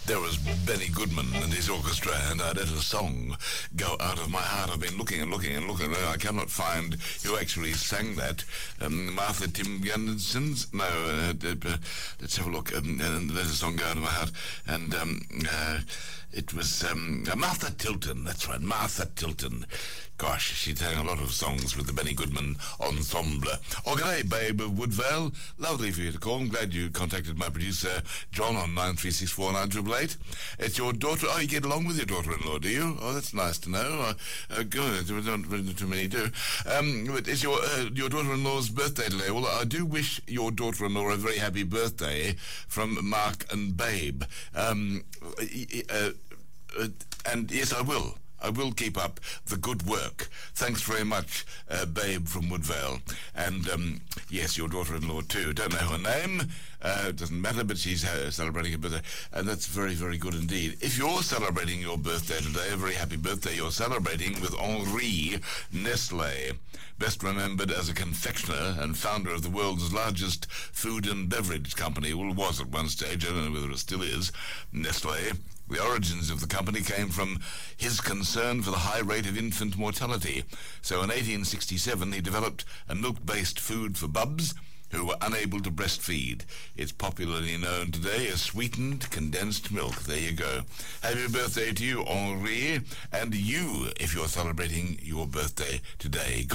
There was Benny Goodman and his orchestra, and I let a song go out of my heart. I've been looking and looking and looking, and I cannot find who actually sang that. Martha Tim Janssens? No, let's have a look. And let a song go out of my heart. And it was Martha Tilton. That's right, Martha Tilton. Gosh, she sang a lot of songs with the Benny Goodman Ensemble. Oh, g'day, Babe of Woodvale. Lovely for you to call. I'm glad you contacted my producer, John, on 9364988. It's your daughter. Oh, you get along with your daughter-in-law, do you? Oh, that's nice to know. Good. Not too many do. But it's your daughter-in-law's birthday today. Well, I do wish your daughter-in-law a very happy birthday from Mark and Babe. And yes, I will. I will keep up the good work. Thanks very much, Babe from Woodvale. And, yes, your daughter-in-law too. Don't know her name. It doesn't matter, but she's celebrating her birthday. And that's very, very good indeed. If you're celebrating your birthday today, a very happy birthday, you're celebrating with Henri Nestlé, best remembered as a confectioner and founder of the world's largest food and beverage company. Well, it was at one stage. I don't know whether it still is. Nestlé. The origins of the company came from his concern for the high rate of infant mortality. So in 1867, he developed a milk-based food for bubs who were unable to breastfeed. It's popularly known today as sweetened condensed milk. There you go. Happy birthday to you, Henri, and you, if you're celebrating your birthday today.